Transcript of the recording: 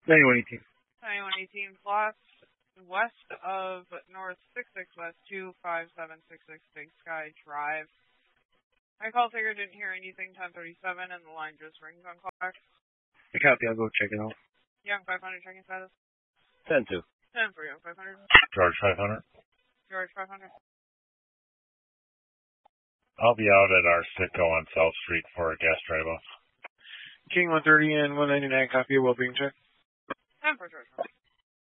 9118. 9118 Lost west of North 66 West 25766 Big Sky Drive. My call taker didn't hear anything 1037 and the line just rings on callback. I copy, I'll go check it out. Young 500 checking status. 10-2. 10 for Young 500. George 500. George 500. I'll be out at our Sitco on South Street for a gas drive-off. King 130 and 199, copy, well being checked. 10 for George 500.